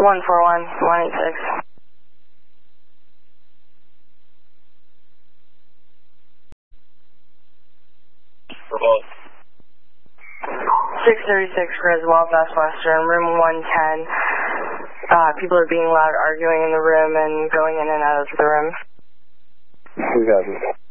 141, 186. For both. 636 Griswold, Best Western, room 110. People are being loud, arguing in the room and going in and out of the room. We got it.